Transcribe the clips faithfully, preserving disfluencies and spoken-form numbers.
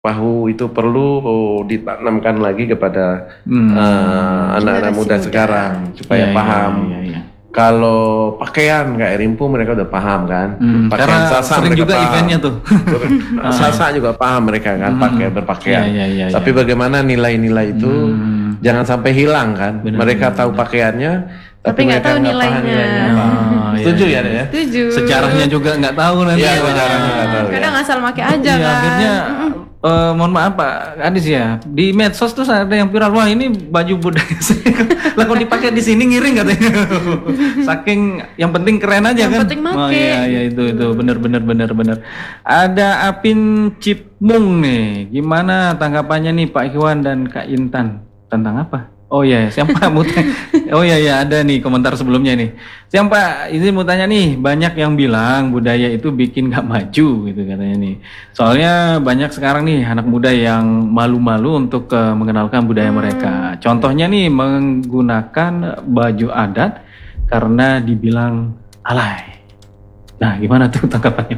Bahu itu perlu oh, ditanamkan lagi kepada Hmm. uh, anak-anak Generasi muda muda. sekarang supaya Iya, iya, paham. iya, iya. Kalau pakaian kayak Rimpu mereka udah paham kan. Hmm, Pakaian karena Sasa sering mereka juga paham. eventnya tuh. Sasa juga paham mereka kan Hmm. pakai berpakaian. Iya, iya, iya, Tapi iya. bagaimana nilai-nilai itu Hmm. jangan sampai hilang kan. Benar, mereka benar, tahu benar. pakaiannya Tapi tapi nggak mereka tahu nggak paham nilainya. nilainya. Oh, iya, Setuju iya, ya, Dek, iya. ya? Setuju. Sejarahnya juga nggak tahu nanti. Iya, Wah. sejarahnya nggak tahu. Kadang Ya. asal pakai aja Iya, kan. akhirnya eh, mohon maaf Pak Adis ya, di medsos tuh ada yang viral, wah ini baju budaya saya. Lah kok dipakai di sini ngiring katanya. Saking yang penting keren aja Yang kan. penting make. Oh iya iya itu itu benar benar benar benar. Ada Apin Cipmung nih. Gimana tanggapannya nih Pak Ikhwan dan Kak Intan tentang apa? Oh iya, siapa mau tanya? Oh iya ya ada nih komentar sebelumnya nih. Siapa ini mau tanya nih, banyak yang bilang budaya itu bikin gak maju gitu katanya nih. Soalnya banyak sekarang nih anak muda yang malu-malu untuk uh, mengenalkan budaya mereka. Contohnya nih menggunakan baju adat karena dibilang alay. Nah, gimana tuh tanggapannya?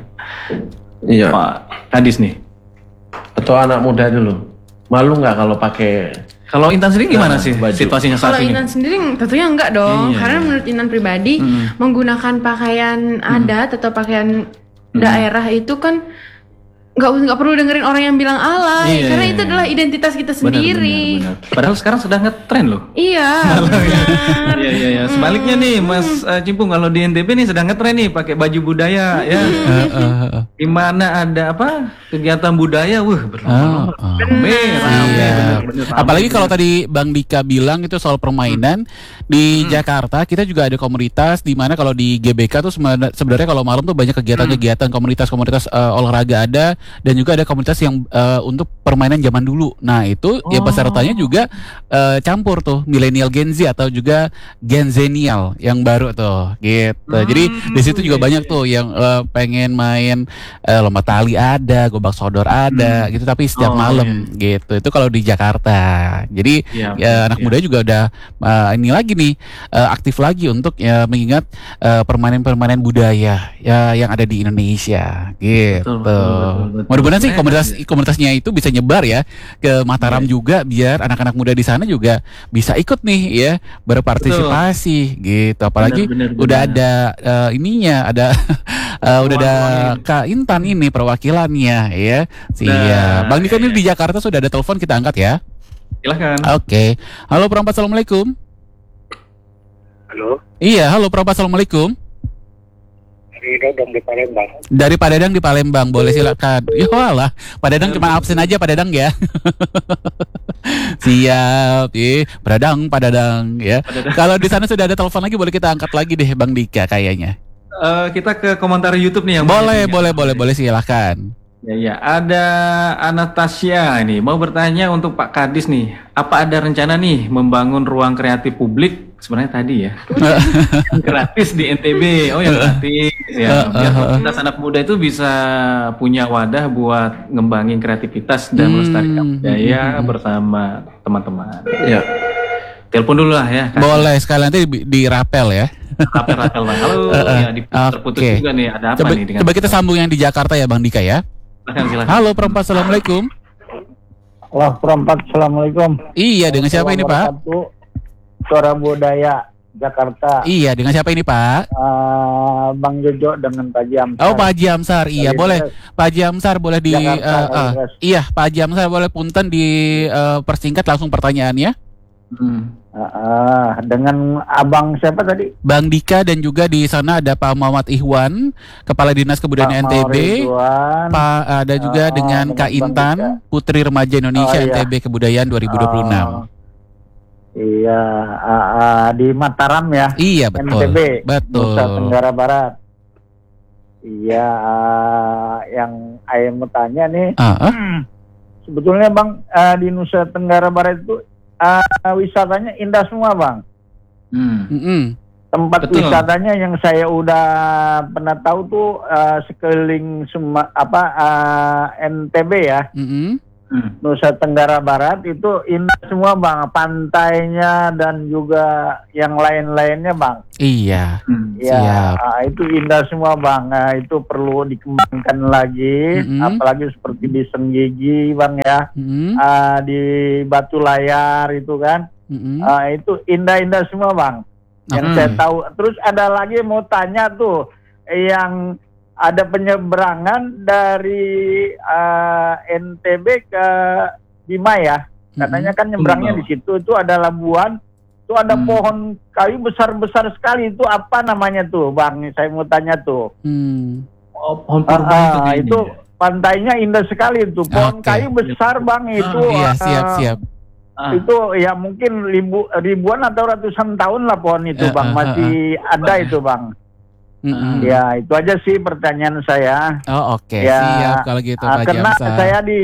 Iya. Pak Kadis nih. Atau anak muda dulu. Malu nggak kalau pakai Kalau Intan sendiri gimana Nah, sih baju. situasinya Kalau saat ini? Intan sendiri tentunya enggak dong, Iya, karena iya. menurut Intan pribadi Hmm. menggunakan pakaian adat atau pakaian daerah itu kan nggak nggak perlu dengerin orang yang bilang alay, Iya, karena iya, itu iya. adalah identitas kita Benar, sendiri. benar, benar. Padahal sekarang sedang ngetren loh. Iya, benar. Iya iya iya. Sebaliknya nih Mas uh, Cimpung, kalau di N T B nih sedang ngetren nih pakai baju budaya ya. Di mana ada apa kegiatan budaya, wah berlomba-lomba. Oh, oh. Rame, rame, Iya. bener-bener rame. Apalagi kalau tadi Bang Dika bilang itu soal permainan di Jakarta, kita juga ada komunitas di mana kalau di G B K tuh sebenarnya sebenarnya kalau malam tuh banyak kegiatan-kegiatan komunitas-komunitas uh, olahraga ada, dan juga ada komunitas yang uh, untuk permainan zaman dulu. Nah itu ya pesertanya juga uh, campur tuh milenial Gen Z atau juga Gen Zenial yang baru tuh gitu. Jadi di situ juga banyak tuh yang uh, pengen main uh, lomba tali ada, gobak sodor ada gitu, tapi setiap Oh, malam gitu. Itu kalau di Jakarta. Jadi Iya, ya anak iya. muda juga udah uh, ini lagi nih uh, aktif lagi untuk ya mengingat uh, permainan-permainan budaya ya yang ada di Indonesia gitu. Betul, betul, betul, betul. Mudah-mudahan sih Keren, komunitas ya. komunitasnya itu bisa nyebar ya ke Mataram juga, biar anak-anak muda di sana juga bisa ikut nih ya berpartisipasi gitu. Apalagi Benar, benar, udah benar. ada uh, ininya, ada uh, udah ada Ruang-ruang Kak Intan ini perwakilannya ya. Siap. Nah, Bang Dika ini iya. di Jakarta sudah ada telepon, kita angkat ya. Silahkan. Oke. Halo Perempat, Assalamualaikum. Halo, Iya, halo Perempat, Assalamualaikum. dari Dodong di Palembang. Dari Pak Dadang di Palembang, boleh silakan. Ya walah, Pak Dadang cuma absen aja Pak Dadang ya. Siap, eh, Pak Dadang, Pak Dadang ya. Kalau di sana sudah ada telepon lagi, boleh kita angkat lagi deh Bang Dika kayaknya. Eh, kita ke komentar YouTube nih yang Boleh, banyak. boleh, boleh, boleh silakan. Ya, ya. Ada Anastasia ini mau bertanya untuk Pak Kadis nih, apa ada rencana nih membangun ruang kreatif publik? Sebenarnya tadi ya, yang gratis di N T B. Oh yang gratis ya, biar komunitas anak muda itu bisa punya wadah buat ngembangin kreativitas dan Hmm. melestarikan budaya bersama teman-teman. ya. Telepon dulu lah ya. Boleh sekali nanti di, di rapel ya. Rapel Rapel Bang. Halo, ya di terputus Oke. juga nih. Ada apa Coba, nih dengan? coba kita sambung yang di Jakarta ya Bang Dika ya. Silakan silakan. Halo Perempat, Assalamualaikum. Wah, perempat, Assalamualaikum. Iya, dengan siapa ini Pak? Suara Budaya Jakarta. Iya, dengan siapa ini Pak? Eh, Bang Jojo dengan Pak Jam. Oh Pak Haji Amsar, iya Dari boleh. Polres. Pak Haji Amsar boleh di, Jakarta, eh, eh, Polres. iya Pak Haji Amsar boleh punten di eh, persingkat langsung pertanyaannya. Hmm. Eh, eh, dengan Abang siapa tadi? Bang Dika, dan juga di sana ada Pak Muhammad Ihwan, Kepala Dinas Kebudayaan N T B. Ridwan. Pak ada juga Ah, dengan dengan Kak Bang Intan, Dika. Putri Remaja Indonesia Oh, iya. N T B Kebudayaan dua ribu dua puluh enam. Oh, iya, eh, eh, di Mataram ya. Iya N T betul. B, Betul. Nusa Tenggara Barat. Iya, eh, yang saya mau tanya nih, Ah, ah. sebetulnya Bang, eh, di Nusa Tenggara Barat itu eh, wisatanya indah semua Bang. Hmm. Mm-mm. Tempat Betul. wisatanya yang saya udah pernah tahu tuh eh, sekeliling semua apa eh, N T B ya. Mm-mm. Hmm. Nusa Tenggara Barat itu indah semua bang, pantainya dan juga yang lain-lainnya bang. Iya. Hmm. Ya, Siap. ah, itu indah semua bang. Nah, itu perlu dikembangkan lagi, Mm-mm. apalagi seperti di Senggigi bang ya, Mm-mm. ah, di Batu Layar itu kan, Mm-mm. ah, itu indah-indah semua bang. Yang Hmm. saya tahu. Terus ada lagi mau tanya tuh, yang ada penyeberangan dari ah, N T B ke Bima ya, katanya kan nyebrangnya Hmm. di situ itu ada labuan. Itu ada Hmm. pohon kayu besar-besar sekali. Itu apa namanya tuh, Bang? Saya mau tanya tuh. Hmm. Oh, pohon Ah, purba itu ah, kayaknya. itu pantainya indah sekali itu. Pohon Oke. kayu besar, Bang. Itu Iya, ah, siap, siap. Ah. itu ya mungkin ribu, ribuan atau ratusan tahun lah pohon itu, Eh, Bang. ah, ah, Masih ada itu, Bang. Mm-mm. Ya, itu aja sih pertanyaan saya. Oh, oke. Ya, Siap kalau gitu Ah, Pak karena Jamsar. saya di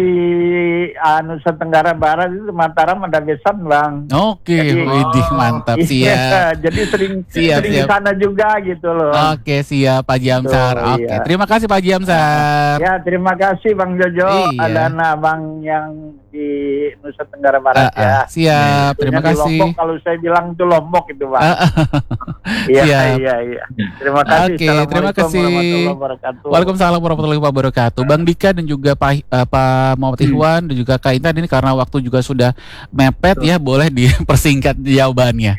ah, Nusa Tenggara Barat itu Mataram ada besan, Bang. Oke, Jadi- widih mantap, Iya, siap. jadi sering Siap, sering siap. di sana juga gitu loh. Oke, siap Pak Jamsar. Tuh, Oke, iya. terima kasih Pak Jamsar. Ya, terima kasih Bang Jojo. Iya. Ada anak Bang yang di Nusa Tenggara Ah, Barat ah, ya. siap, terima Di kasih. Lombok, kalau saya bilang itu Lombok itu, Bang. Ah, ah. Iya, siap. iya, iya. Terima kasih. Oke, terima Assalamualaikum kasih. warahmatullahi wabarakatuh. Waalaikumsalam warahmatullahi wabarakatuh. Bang Dika dan juga Pak eh, Pak Muhammad Ikhwan dan juga Kak Intan, ini karena waktu juga sudah mepet ya, boleh dipersingkat jawabannya.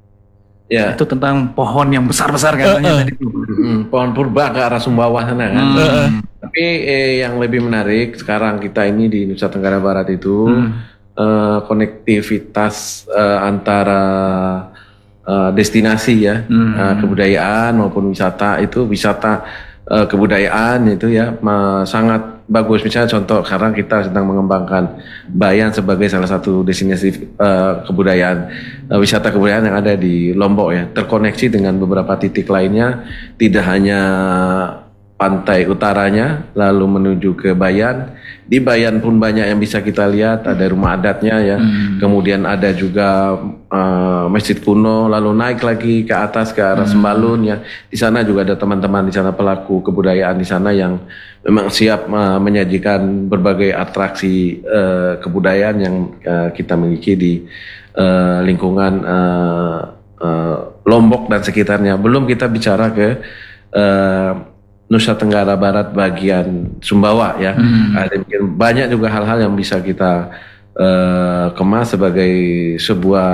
Ya, Itu tentang pohon yang besar-besar katanya Eh, eh. tadi tuh. mm, pohon purba ke arah Sumbawa sana kan. Hmm. Tapi eh, yang lebih menarik sekarang kita ini di Nusa Tenggara Barat itu Hmm. eh, konektivitas eh, antara eh, destinasi ya, Hmm. eh, kebudayaan maupun wisata itu wisata eh, kebudayaan itu ya ma- sangat bagus. Misalnya contoh sekarang kita sedang mengembangkan Bayan sebagai salah satu destinasi eh, kebudayaan eh, wisata kebudayaan yang ada di Lombok ya, terkoneksi dengan beberapa titik lainnya, tidak hanya pantai utaranya lalu menuju ke Bayan. Di Bayan pun banyak yang bisa kita lihat, ada rumah adatnya ya. Hmm. Kemudian ada juga uh, masjid kuno, lalu naik lagi ke atas ke arah Sembalun ya. Di sana juga ada teman-teman di sana, pelaku kebudayaan di sana yang memang siap uh, menyajikan berbagai atraksi uh, kebudayaan yang uh, kita miliki di uh, lingkungan uh, uh, Lombok dan sekitarnya. Belum kita bicara ke uh, Nusa Tenggara Barat bagian Sumbawa ya. Hmm. Ada mungkin banyak juga hal-hal yang bisa kita eh, kemas sebagai sebuah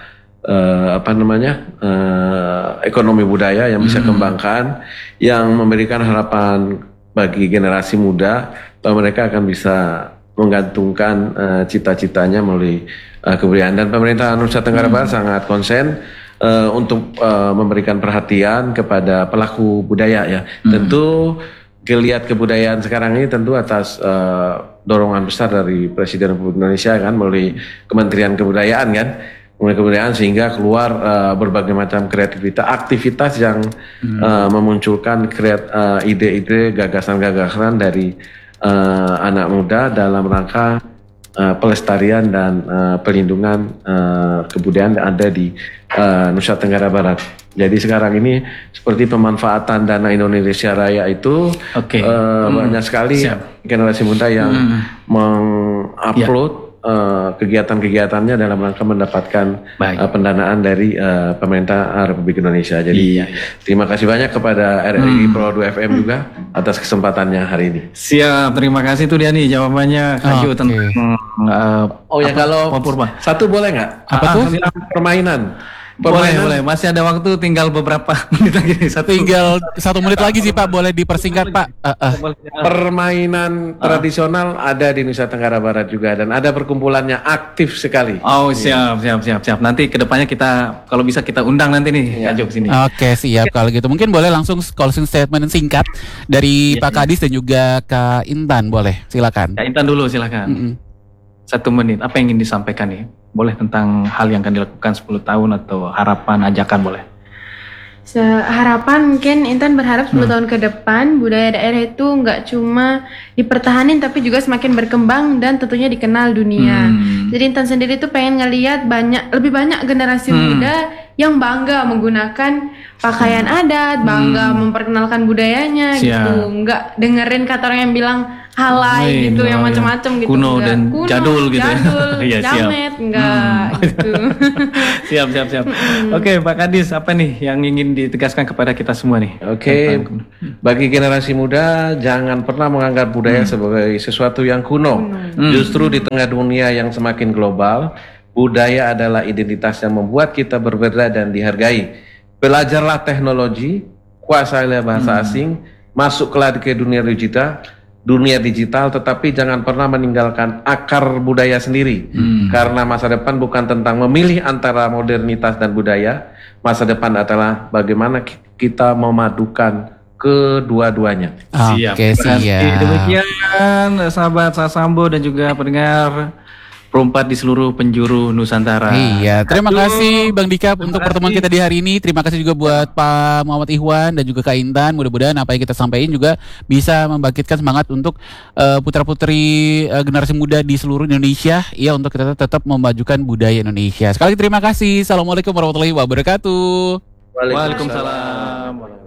eh, apa namanya eh, ekonomi budaya yang bisa kembangkan, yang memberikan harapan bagi generasi muda bahwa mereka akan bisa menggantungkan eh, cita-citanya melalui eh, kebudayaan. Dan pemerintah Nusa Tenggara Barat sangat konsen Uh, untuk uh, memberikan perhatian kepada pelaku budaya ya. Tentu geliat kebudayaan sekarang ini tentu atas uh, dorongan besar dari Presiden Republik Indonesia kan, melalui Kementerian Kebudayaan kan, melalui kebudayaan, sehingga keluar uh, berbagai macam kreativitas, aktivitas yang uh, memunculkan kreat, uh, ide-ide, gagasan-gagasan dari uh, anak muda dalam rangka Uh, pelestarian dan uh, pelindungan uh, kebudayaan yang ada di uh, Nusa Tenggara Barat. Jadi sekarang ini seperti pemanfaatan dana Indonesia Raya itu Oke. uh, Hmm. banyak sekali Siap. generasi muda yang Hmm. mengupload uh, kegiatan-kegiatannya dalam rangka mendapatkan Baik. uh, pendanaan dari uh, pemerintah Republik Indonesia. Jadi Iya, terima kasih banyak kepada R R I Hmm. Pro dua F M juga atas kesempatannya hari ini. Siap, terima kasih tuh dia nih jawabannya Kak Jo Oke. tentang uh, Oh ya, apa, kalau pohon purba. satu boleh nggak? Apa Ah, tuh? ah, Permainan. Boleh, Permainan. boleh. Masih ada waktu, tinggal beberapa menit lagi nih. Satu. Tinggal satu menit lagi sih Pak, boleh dipersingkat Pak. Ah, ah. Permainan tradisional ada di Nusa Tenggara Barat juga, dan ada perkumpulannya aktif sekali. Oh siap, siap, siap, siap. Nanti kedepannya kita, kalau bisa kita undang nanti nih Kak Jo kesini. Oke, siap kalau gitu. Mungkin boleh langsung closing statement singkat dari Iya, Pak Kadis dan juga Kak Intan, boleh. Silakan. Kak Intan dulu silakan. Mm-mm. Satu menit. Apa yang ingin disampaikan nih? Boleh tentang hal yang akan dilakukan sepuluh tahun atau harapan, ajakan boleh. Harapan mungkin Intan berharap sepuluh Hmm. tahun ke depan budaya daerah itu nggak cuma dipertahanin tapi juga semakin berkembang dan tentunya dikenal dunia. Hmm. Jadi Intan sendiri tuh pengen ngelihat banyak lebih banyak generasi Hmm. muda yang bangga menggunakan pakaian adat, bangga memperkenalkan budayanya Siap. gitu. Nggak dengerin kata orang yang bilang halai Wih, gitu, yang oh, ya. macam-macam gitu. Kuno Enggak. dan Kuno, jadul gitu ya. Jadul, Iya, siap. jamet, enggak gitu. Siap, siap, siap. Oke, Pak Kadis, apa nih yang ingin ditegaskan kepada kita semua nih? Oke, Tentang- bagi generasi muda jangan pernah menganggap budaya sebagai sesuatu yang kuno. Justru di tengah dunia yang semakin global, budaya adalah identitas yang membuat kita berbeda dan dihargai. Belajarlah teknologi, kuasailah bahasa asing, masuklah ke dunia digital, dunia digital, tetapi jangan pernah meninggalkan akar budaya sendiri. Karena masa depan bukan tentang memilih antara modernitas dan budaya, masa depan adalah bagaimana ki- kita memadukan kedua-duanya. Siap. Oke, Terima kasih. siap. Demikian sahabat Sasambo dan juga pendengar Perempat di seluruh penjuru Nusantara. Iya, terima Aduh. kasih Bang Dika untuk kasih. pertemuan kita di hari ini. Terima kasih juga buat Pak Muhammad Ikhwan dan juga Kak Intan. Mudah-mudahan apa yang kita sampaikan juga bisa membangkitkan semangat untuk uh, putra-putri uh, generasi muda di seluruh Indonesia, ya, untuk kita tetap memajukan budaya Indonesia. Sekali lagi terima kasih. Assalamualaikum warahmatullahi wabarakatuh. Waalaikumsalam.